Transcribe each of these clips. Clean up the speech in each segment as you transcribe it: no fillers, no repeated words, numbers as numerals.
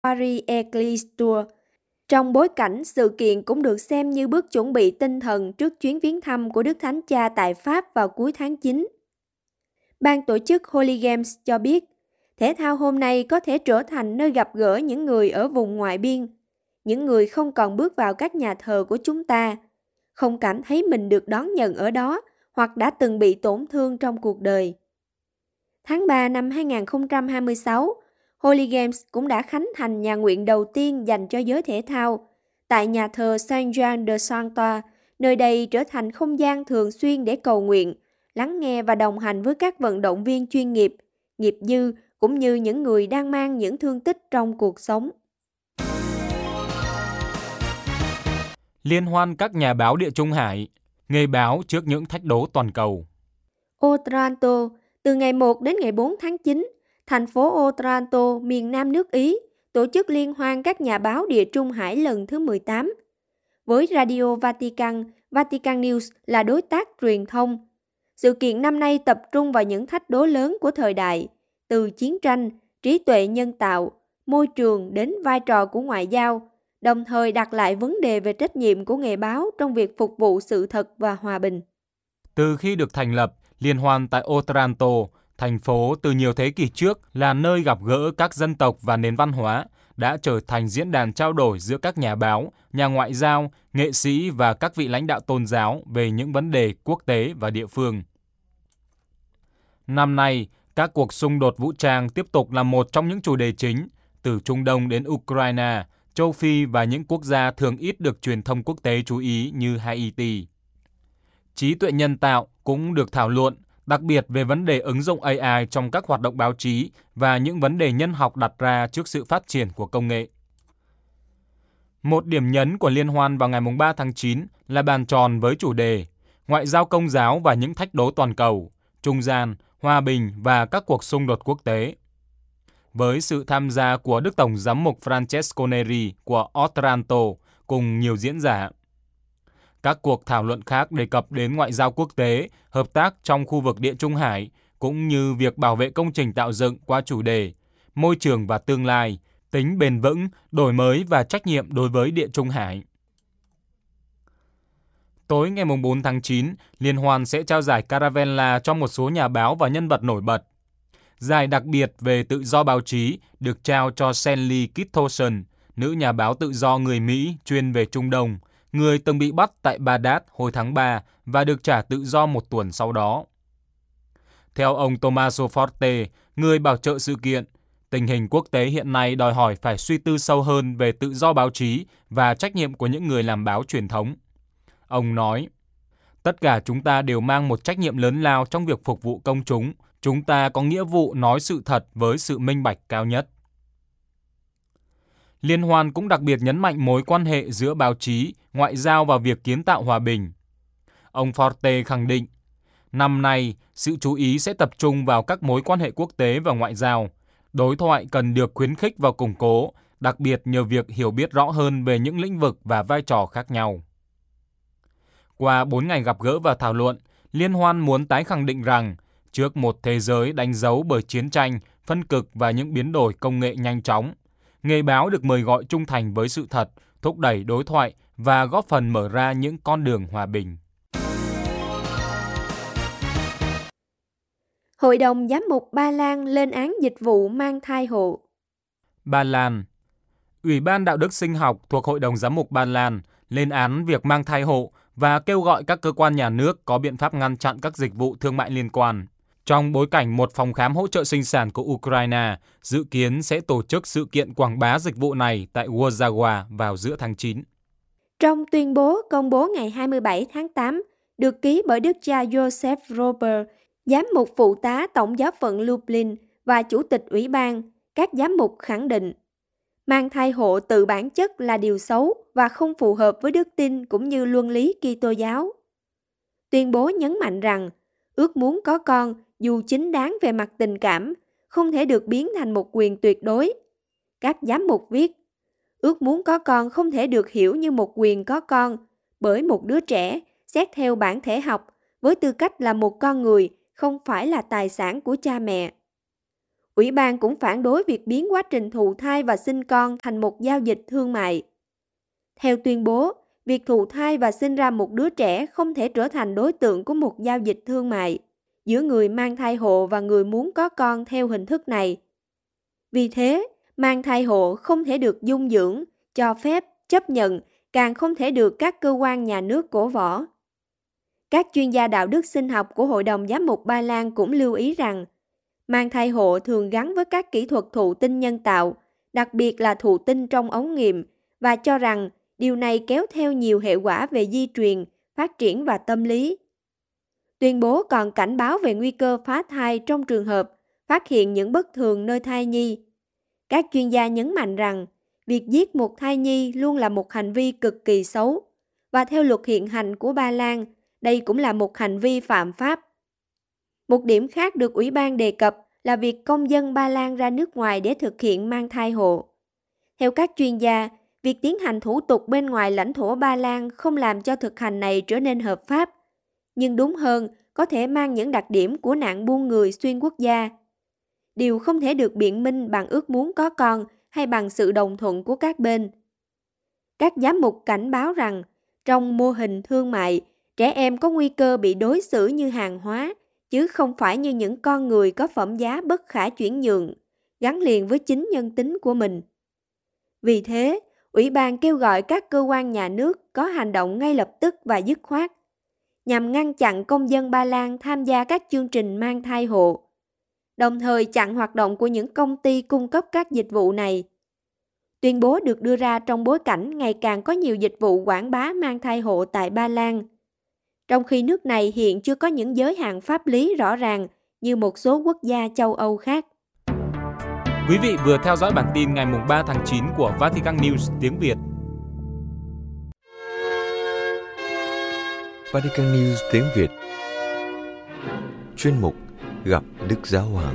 Paris Eclipse Tour. Trong bối cảnh sự kiện cũng được xem như bước chuẩn bị tinh thần trước chuyến viếng thăm của Đức Thánh Cha tại Pháp vào cuối tháng 9. Ban tổ chức Holy Games cho biết, thể thao hôm nay có thể trở thành nơi gặp gỡ những người ở vùng ngoại biên, những người không còn bước vào các nhà thờ của chúng ta, không cảm thấy mình được đón nhận ở đó hoặc đã từng bị tổn thương trong cuộc đời. Tháng 3 năm 2026, Holy Games cũng đã khánh thành nhà nguyện đầu tiên dành cho giới thể thao tại nhà thờ Saint Jean de Sancta, nơi đây trở thành không gian thường xuyên để cầu nguyện, lắng nghe và đồng hành với các vận động viên chuyên nghiệp, nghiệp dư cũng như những người đang mang những thương tích trong cuộc sống. Liên hoan các nhà báo Địa Trung Hải, nghề báo trước những thách đố toàn cầu. Otranto, từ ngày 1 đến ngày 4 tháng 9, thành phố Otranto, miền Nam nước Ý, tổ chức liên hoan các nhà báo Địa Trung Hải lần thứ 18. Với Radio Vatican, Vatican News là đối tác truyền thông. Sự kiện năm nay tập trung vào những thách đố lớn của thời đại, từ chiến tranh, trí tuệ nhân tạo, môi trường đến vai trò của ngoại giao, đồng thời đặt lại vấn đề về trách nhiệm của nghề báo trong việc phục vụ sự thật và hòa bình. Từ khi được thành lập, liên hoan tại Otranto, thành phố từ nhiều thế kỷ trước là nơi gặp gỡ các dân tộc và nền văn hóa, đã trở thành diễn đàn trao đổi giữa các nhà báo, nhà ngoại giao, nghệ sĩ và các vị lãnh đạo tôn giáo về những vấn đề quốc tế và địa phương. Năm nay, các cuộc xung đột vũ trang tiếp tục là một trong những chủ đề chính, từ Trung Đông đến Ukraine, châu Phi và những quốc gia thường ít được truyền thông quốc tế chú ý như Haiti. Trí tuệ nhân tạo cũng được thảo luận, đặc biệt về vấn đề ứng dụng AI trong các hoạt động báo chí và những vấn đề nhân học đặt ra trước sự phát triển của công nghệ. Một điểm nhấn của liên hoan vào ngày 3 tháng 9 là bàn tròn với chủ đề Ngoại giao công giáo và những thách đố toàn cầu, trung gian, hòa bình và các cuộc xung đột quốc tế. Với sự tham gia của Đức Tổng giám mục Francesco Neri của Otranto cùng nhiều diễn giả. Các cuộc thảo luận khác đề cập đến ngoại giao quốc tế, hợp tác trong khu vực Địa Trung Hải, cũng như việc bảo vệ công trình tạo dựng qua chủ đề môi trường và tương lai, tính bền vững, đổi mới và trách nhiệm đối với Địa Trung Hải. Tối ngày 4 tháng 9, liên hoan sẽ trao giải Caravella cho một số nhà báo và nhân vật nổi bật. Giải đặc biệt về tự do báo chí được trao cho Sally Kittoson, nữ nhà báo tự do người Mỹ chuyên về Trung Đông, người từng bị bắt tại Baghdad hồi tháng 3 và được trả tự do một tuần sau đó. Theo ông Tommaso Forte, người bảo trợ sự kiện, tình hình quốc tế hiện nay đòi hỏi phải suy tư sâu hơn về tự do báo chí và trách nhiệm của những người làm báo truyền thống. Ông nói, tất cả chúng ta đều mang một trách nhiệm lớn lao trong việc phục vụ công chúng. Chúng ta có nghĩa vụ nói sự thật với sự minh bạch cao nhất. Liên hoan cũng đặc biệt nhấn mạnh mối quan hệ giữa báo chí, ngoại giao và việc kiến tạo hòa bình. Ông Forte khẳng định, năm nay, sự chú ý sẽ tập trung vào các mối quan hệ quốc tế và ngoại giao. Đối thoại cần được khuyến khích và củng cố, đặc biệt nhờ việc hiểu biết rõ hơn về những lĩnh vực và vai trò khác nhau. Qua 4 ngày gặp gỡ và thảo luận, Liên hoan muốn tái khẳng định rằng, trước một thế giới đánh dấu bởi chiến tranh, phân cực và những biến đổi công nghệ nhanh chóng, nghề báo được mời gọi trung thành với sự thật, thúc đẩy đối thoại và góp phần mở ra những con đường hòa bình. Hội đồng Giám mục Ba Lan lên án dịch vụ mang thai hộ. Ba Lan. Ủy ban Đạo đức Sinh học thuộc Hội đồng Giám mục Ba Lan lên án việc mang thai hộ và kêu gọi các cơ quan nhà nước có biện pháp ngăn chặn các dịch vụ thương mại liên quan. Trong bối cảnh một phòng khám hỗ trợ sinh sản của Ukraine dự kiến sẽ tổ chức sự kiện quảng bá dịch vụ này tại Warsaw vào giữa tháng 9. Trong tuyên bố công bố ngày 27 tháng 8, được ký bởi Đức cha Joseph Robert, giám mục phụ tá Tổng giáo phận Lublin và Chủ tịch Ủy ban, các giám mục khẳng định mang thai hộ từ bản chất là điều xấu và không phù hợp với đức tin cũng như luân lý Kitô giáo. Tuyên bố nhấn mạnh rằng ước muốn có con dù chính đáng về mặt tình cảm không thể được biến thành một quyền tuyệt đối. Các giám mục viết, ước muốn có con không thể được hiểu như một quyền có con bởi một đứa trẻ xét theo bản thể học với tư cách là một con người không phải là tài sản của cha mẹ. Ủy ban cũng phản đối việc biến quá trình thụ thai và sinh con thành một giao dịch thương mại. Theo tuyên bố, việc thụ thai và sinh ra một đứa trẻ không thể trở thành đối tượng của một giao dịch thương mại giữa người mang thai hộ và người muốn có con theo hình thức này. Vì thế, mang thai hộ không thể được dung dưỡng, cho phép, chấp nhận, càng không thể được các cơ quan nhà nước cổ võ. Các chuyên gia đạo đức sinh học của Hội đồng Giám mục Ba Lan cũng lưu ý rằng, mang thai hộ thường gắn với các kỹ thuật thụ tinh nhân tạo, đặc biệt là thụ tinh trong ống nghiệm, và cho rằng điều này kéo theo nhiều hệ quả về di truyền, phát triển và tâm lý. Tuyên bố còn cảnh báo về nguy cơ phá thai trong trường hợp phát hiện những bất thường nơi thai nhi. Các chuyên gia nhấn mạnh rằng, việc giết một thai nhi luôn là một hành vi cực kỳ xấu, và theo luật hiện hành của Ba Lan, đây cũng là một hành vi phạm pháp. Một điểm khác được Ủy ban đề cập là việc công dân Ba Lan ra nước ngoài để thực hiện mang thai hộ. Theo các chuyên gia, việc tiến hành thủ tục bên ngoài lãnh thổ Ba Lan không làm cho thực hành này trở nên hợp pháp, nhưng đúng hơn, có thể mang những đặc điểm của nạn buôn người xuyên quốc gia. Điều không thể được biện minh bằng ước muốn có con hay bằng sự đồng thuận của các bên. Các giám mục cảnh báo rằng, trong mô hình thương mại, trẻ em có nguy cơ bị đối xử như hàng hóa, chứ không phải như những con người có phẩm giá bất khả chuyển nhượng, gắn liền với chính nhân tính của mình. Vì thế, Ủy ban kêu gọi các cơ quan nhà nước có hành động ngay lập tức và dứt khoát, nhằm ngăn chặn công dân Ba Lan tham gia các chương trình mang thai hộ, đồng thời chặn hoạt động của những công ty cung cấp các dịch vụ này. Tuyên bố được đưa ra trong bối cảnh ngày càng có nhiều dịch vụ quảng bá mang thai hộ tại Ba Lan, trong khi nước này hiện chưa có những giới hạn pháp lý rõ ràng như một số quốc gia châu Âu khác. Quý vị vừa theo dõi bản tin ngày 3 tháng 9 của Vatican News tiếng Việt. Vatican News tiếng Việt. Chuyên mục Gặp Đức Giáo Hoàng.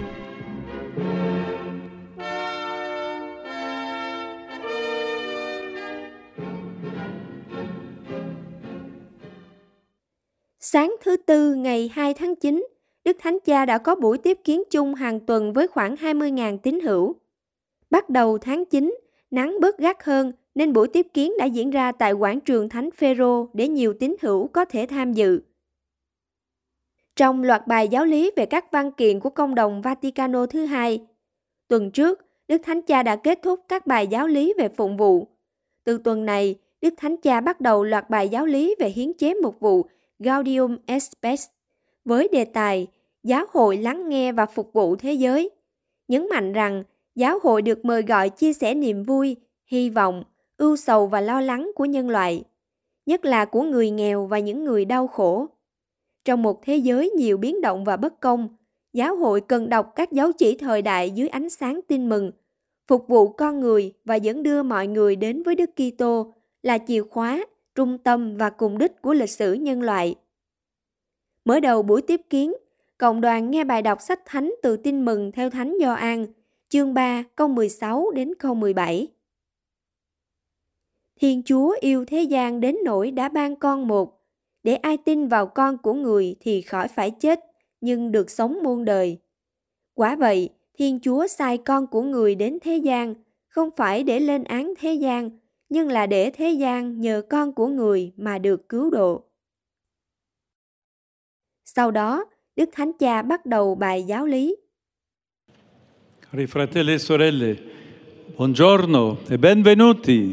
Sáng thứ Tư ngày 2 tháng 9, Đức Thánh Cha đã có buổi tiếp kiến chung hàng tuần với khoảng 20.000 tín hữu. Bắt đầu tháng 9, nắng bớt gắt hơn nên buổi tiếp kiến đã diễn ra tại quảng trường Thánh Phêrô để nhiều tín hữu có thể tham dự. Trong loạt bài giáo lý về các văn kiện của Công đồng Vaticano thứ hai, tuần trước, Đức Thánh Cha đã kết thúc các bài giáo lý về phụng vụ. Từ tuần này, Đức Thánh Cha bắt đầu loạt bài giáo lý về hiến chế mục vụ Gaudium et Spes với đề tài Giáo hội lắng nghe và phục vụ thế giới, nhấn mạnh rằng giáo hội được mời gọi chia sẻ niềm vui, hy vọng, ưu sầu và lo lắng của nhân loại, nhất là của người nghèo và những người đau khổ. Trong một thế giới nhiều biến động và bất công, giáo hội cần đọc các dấu chỉ thời đại dưới ánh sáng tin mừng, phục vụ con người và dẫn đưa mọi người đến với Đức Kitô là chìa khóa, trung tâm và cùng đích của lịch sử nhân loại. Mở đầu buổi tiếp kiến, cộng đoàn nghe bài đọc sách thánh từ Tin mừng theo Thánh Gioan, chương 3, câu 16 đến câu 17. Thiên Chúa yêu thế gian đến nỗi đã ban con một, để ai tin vào con của người thì khỏi phải chết, nhưng được sống muôn đời. Quả vậy, Thiên Chúa sai con của người đến thế gian, không phải để lên án thế gian, nhưng là để thế gian nhờ con của người mà được cứu độ. Sau đó, Đức Thánh Cha bắt đầu bài giáo lý. Cari fratelli e sorelle, buongiorno e benvenuti.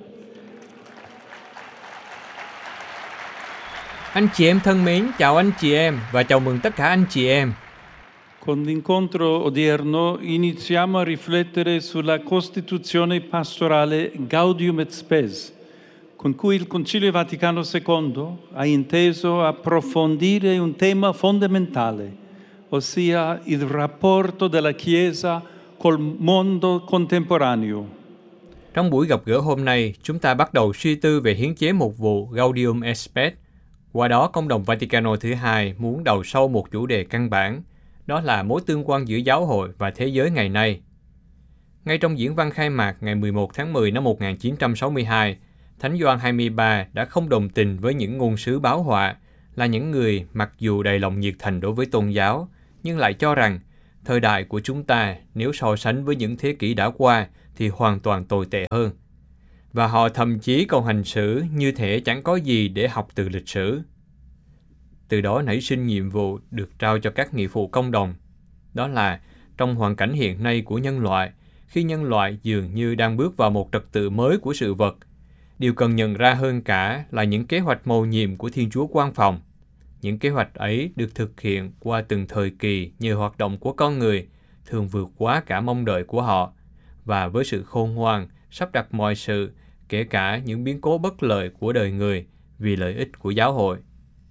Anh chị em thân mến, chào anh chị em và chào mừng tất cả anh chị em. Con l'incontro odierno iniziamo a riflettere sulla Costituzione pastorale Gaudium et Spes, con cui il Concilio Vaticano II ha inteso approfondire un tema fondamentale, ossia il rapporto della Chiesa col mondo contemporaneo. Trong buổi gặp gỡ hôm nay, chúng ta bắt đầu suy tư về hiến chế mục vụ Gaudium et Spes. Qua đó, Công đồng Vaticano thứ hai muốn đầu sâu một chủ đề căn bản, đó là mối tương quan giữa giáo hội và thế giới ngày nay. Ngay trong diễn văn khai mạc ngày 11 tháng 10 năm 1962, Thánh Gioan 23 đã không đồng tình với những ngôn sứ báo họa là những người mặc dù đầy lòng nhiệt thành đối với tôn giáo, nhưng lại cho rằng Thời đại của chúng ta, nếu so sánh với những thế kỷ đã qua, thì hoàn toàn tồi tệ hơn. Và họ thậm chí còn hành xử như thể chẳng có gì để học từ lịch sử. Từ đó nảy sinh nhiệm vụ được trao cho các nghĩa vụ công đồng. Đó là, trong hoàn cảnh hiện nay của nhân loại, khi nhân loại dường như đang bước vào một trật tự mới của sự vật, điều cần nhận ra hơn cả là những kế hoạch mầu nhiệm của Thiên Chúa quan phòng. Những kế hoạch ấy được thực hiện qua từng thời kỳ nhờ hoạt động của con người, thường vượt quá cả mong đợi của họ, và với sự khôn ngoan, sắp đặt mọi sự, kể cả những biến cố bất lợi của đời người, vì lợi ích của giáo hội.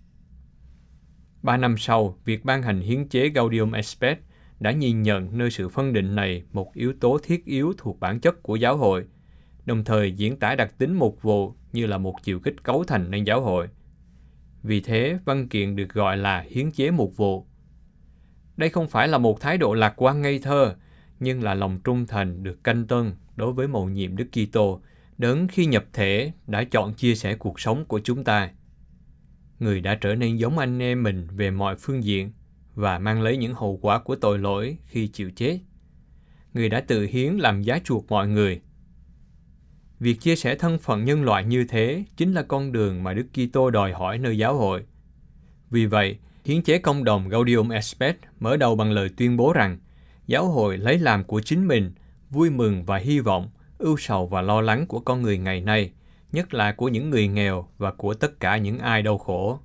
3 năm sau, việc ban hành hiến chế Gaudium et Spes đã nhìn nhận nơi sự phân định này một yếu tố thiết yếu thuộc bản chất của giáo hội, đồng thời diễn tả đặc tính mục vụ như là một chiều kích cấu thành nên giáo hội. Vì thế, văn kiện được gọi là hiến chế mục vụ. Đây không phải là một thái độ lạc quan ngây thơ, nhưng là lòng trung thành được canh tân đối với mầu nhiệm Đức Kitô, đấng khi nhập thể đã chọn chia sẻ cuộc sống của chúng ta. Người đã trở nên giống anh em mình về mọi phương diện và mang lấy những hậu quả của tội lỗi khi chịu chết. Người đã tự hiến làm giá chuộc mọi người. Việc chia sẻ thân phận nhân loại như thế chính là con đường mà Đức Kitô đòi hỏi nơi giáo hội. Vì vậy, hiến chế công đồng Gaudium et Spes mở đầu bằng lời tuyên bố rằng giáo hội lấy làm của chính mình vui mừng và hy vọng, ưu sầu và lo lắng của con người ngày nay, nhất là của những người nghèo và của tất cả những ai đau khổ.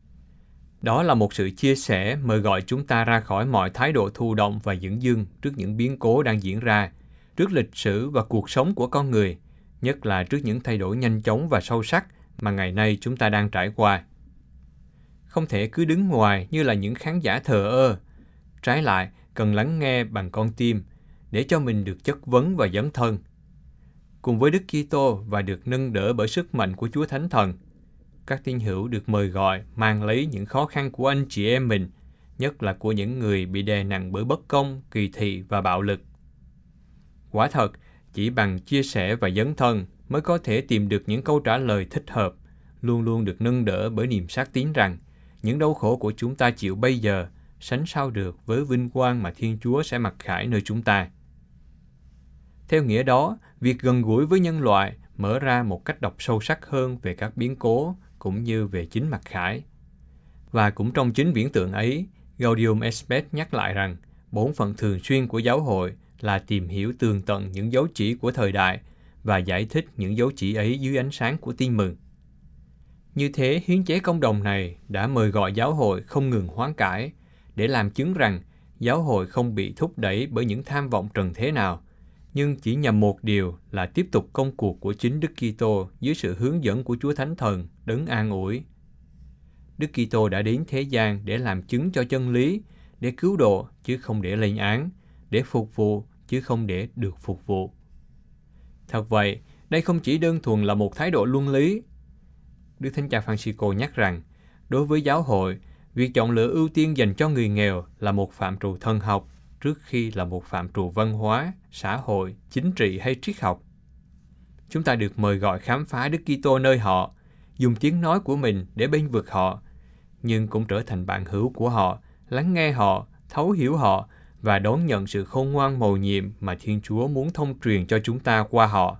Đó là một sự chia sẻ mời gọi chúng ta ra khỏi mọi thái độ thụ động và dửng dưng trước những biến cố đang diễn ra, trước lịch sử và cuộc sống của con người, nhất là trước những thay đổi nhanh chóng và sâu sắc mà ngày nay chúng ta đang trải qua. Không thể cứ đứng ngoài như là những khán giả thờ ơ. Trái lại, cần lắng nghe bằng con tim để cho mình được chất vấn và dấn thân. Cùng với Đức Kitô và được nâng đỡ bởi sức mạnh của Chúa Thánh Thần, các tín hữu được mời gọi mang lấy những khó khăn của anh chị em mình, nhất là của những người bị đè nặng bởi bất công, kỳ thị và bạo lực. Quả thật, chỉ bằng chia sẻ và dấn thân mới có thể tìm được những câu trả lời thích hợp, luôn luôn được nâng đỡ bởi niềm xác tín rằng những đau khổ của chúng ta chịu bây giờ sánh sao được với vinh quang mà Thiên Chúa sẽ mặc khải nơi chúng ta. Theo nghĩa đó, việc gần gũi với nhân loại mở ra một cách đọc sâu sắc hơn về các biến cố cũng như về chính mặc khải. Và cũng trong chính viễn tượng ấy, Gaudium et Spes nhắc lại rằng bổn phận thường xuyên của giáo hội là tìm hiểu tường tận những dấu chỉ của thời đại và giải thích những dấu chỉ ấy dưới ánh sáng của tin mừng. Như thế, hiến chế công đồng này đã mời gọi giáo hội không ngừng hoán cải để làm chứng rằng giáo hội không bị thúc đẩy bởi những tham vọng trần thế nào, nhưng chỉ nhằm một điều là tiếp tục công cuộc của chính Đức Kitô dưới sự hướng dẫn của Chúa Thánh Thần đấng an ủi. Đức Kitô đã đến thế gian để làm chứng cho chân lý, để cứu độ chứ không để lên án, để phục vụ chứ không để được phục vụ. Thật vậy, đây không chỉ đơn thuần là một thái độ luân lý. Đức Thánh Cha Francisco nhắc rằng, đối với giáo hội, việc chọn lựa ưu tiên dành cho người nghèo là một phạm trù thần học trước khi là một phạm trù văn hóa, xã hội, chính trị hay triết học. Chúng ta được mời gọi khám phá Đức Kitô nơi họ, dùng tiếng nói của mình để bênh vực họ, nhưng cũng trở thành bạn hữu của họ, lắng nghe họ, thấu hiểu họ và đón nhận sự khôn ngoan mầu nhiệm mà Thiên Chúa muốn thông truyền cho chúng ta qua họ.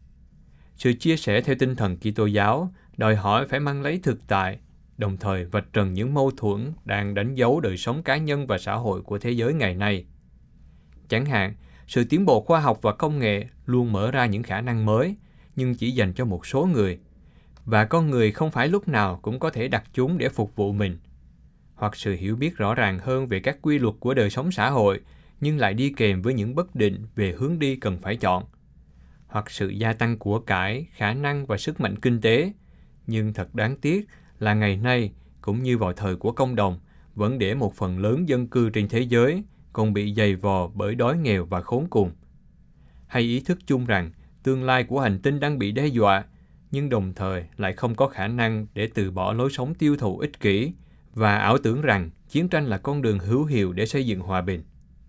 Sự chia sẻ theo tinh thần Kitô giáo đòi hỏi phải mang lấy thực tại, đồng thời vạch trần những mâu thuẫn đang đánh dấu đời sống cá nhân và xã hội của thế giới ngày nay. Chẳng hạn, sự tiến bộ khoa học và công nghệ luôn mở ra những khả năng mới, nhưng chỉ dành cho một số người, và con người không phải lúc nào cũng có thể đặt chúng để phục vụ mình. Hoặc sự hiểu biết rõ ràng hơn về các quy luật của đời sống xã hội, nhưng lại đi kèm với những bất định về hướng đi cần phải chọn. Hoặc sự gia tăng của cải, khả năng và sức mạnh kinh tế, nhưng thật đáng tiếc là ngày nay, cũng như vào thời của công đồng, vẫn để một phần lớn dân cư trên thế giới còn bị dày vò bởi đói nghèo và khốn cùng. Hay ý thức chung rằng tương lai của hành tinh đang bị đe dọa, nhưng đồng thời lại không có khả năng để từ bỏ lối sống tiêu thụ ích kỷ và ảo tưởng rằng chiến tranh là con đường hữu hiệu để xây dựng hòa bình.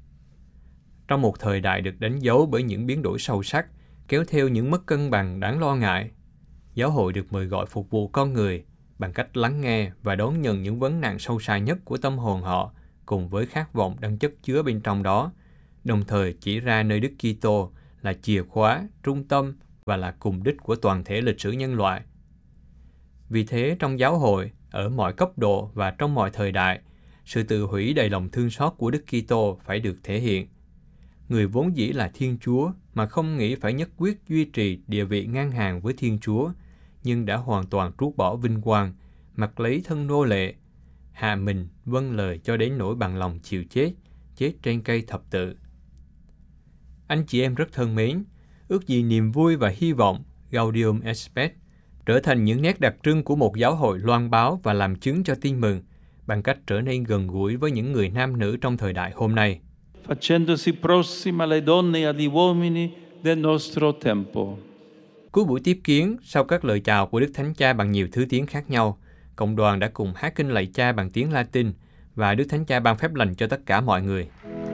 Trong một thời đại được đánh dấu bởi những biến đổi sâu sắc, kéo theo những mất cân bằng đáng lo ngại, giáo hội được mời gọi phục vụ con người bằng cách lắng nghe và đón nhận những vấn nạn sâu xa nhất của tâm hồn họ cùng với khát vọng đang chất chứa bên trong đó, đồng thời chỉ ra nơi Đức Kitô là chìa khóa, trung tâm và là cùng đích của toàn thể lịch sử nhân loại. Vì thế, trong giáo hội, ở mọi cấp độ và trong mọi thời đại, sự tự hủy đầy lòng thương xót của Đức Kitô phải được thể hiện. Người vốn dĩ là Thiên Chúa mà không nghĩ phải nhất quyết duy trì địa vị ngang hàng với Thiên Chúa, nhưng đã hoàn toàn trút bỏ vinh quang, mặc lấy thân nô lệ, hạ mình vâng lời cho đến nỗi bằng lòng chịu chết, chết trên cây thập tự. Anh chị em rất thân mến, ước gì niềm vui và hy vọng Gaudium et Spes trở thành những nét đặc trưng của một giáo hội loan báo và làm chứng cho tin mừng bằng cách trở nên gần gũi với những người nam nữ trong thời đại hôm nay. Facendosi prossima alle donne e agli uomini del nostro tempo. Cuối buổi tiếp kiến, sau các lời chào của Đức Thánh Cha bằng nhiều thứ tiếng khác nhau, cộng đoàn đã cùng hát kinh lạy Cha bằng tiếng Latin và Đức Thánh Cha ban phép lành cho tất cả mọi người.